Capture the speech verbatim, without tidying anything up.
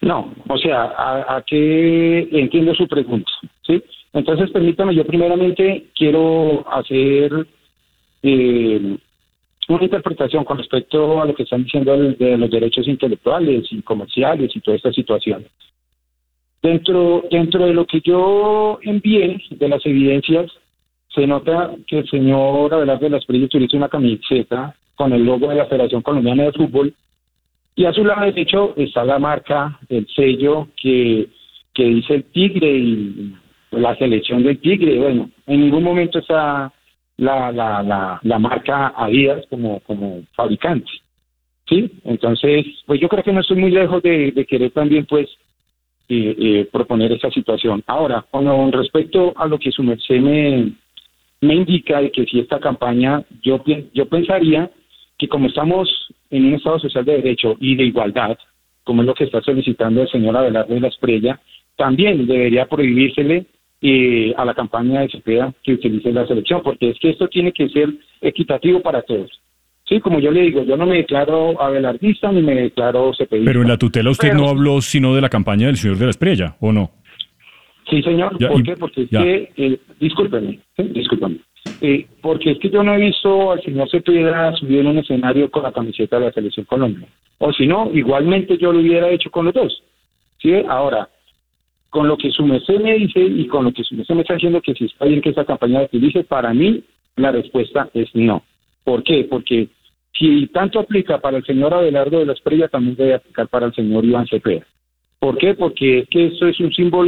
No, o sea, ¿a, a qué entiendo su pregunta? ¿Sí? Entonces, permítame, yo primeramente quiero hacer eh, una interpretación con respecto a lo que están diciendo de, de los derechos intelectuales y comerciales y toda esta situación. Dentro, dentro de lo que yo envié de las evidencias, se nota que el señor Abelardo de la Espriella utiliza una camiseta con el logo de la Federación Colombiana de Fútbol, y a su lado derecho está la marca, el sello que, que dice el Tigre y la selección del Tigre. Bueno, en ningún momento está la, la, la, la marca Adidas como, como fabricante, ¿sí? Entonces, pues yo creo que no estoy muy lejos de, de querer también, pues, eh, eh, proponer esa situación. Ahora, con respecto a lo que su merced me, me indica de que si esta campaña, yo, yo pensaría que como estamos en un Estado social de derecho y de igualdad, como es lo que está solicitando el señor Abelardo de la Espriella, también debería prohibírsele eh, a la campaña de Cepeda que utilice la selección, porque es que esto tiene que ser equitativo para todos. Sí, como yo le digo, yo no me declaro abelardista ni me declaro cepedista. Pero en la tutela usted Pero, no habló sino de la campaña del señor de la Espriella, ¿o no? Sí, señor. Ya, ¿Por y, qué? Porque es ya. que, eh, discúlpeme, ¿sí? discúlpeme. Eh, porque es que yo no he visto al señor Cepeda subir en un escenario con la camiseta de la Selección Colombia. O si no, igualmente yo lo hubiera hecho con los dos. ¿Sí? Ahora, con lo que su merced me dice y con lo que su merced me está diciendo que si está bien que esa campaña la utilice, para mí la respuesta es no. ¿Por qué? Porque si tanto aplica para el señor Abelardo de la Espriella, también debe aplicar para el señor Iván Cepeda. ¿Por qué? Porque es que esto es un símbolo